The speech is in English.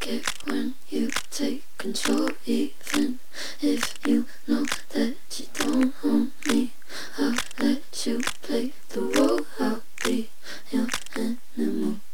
like it when you take control, even if you know that you don't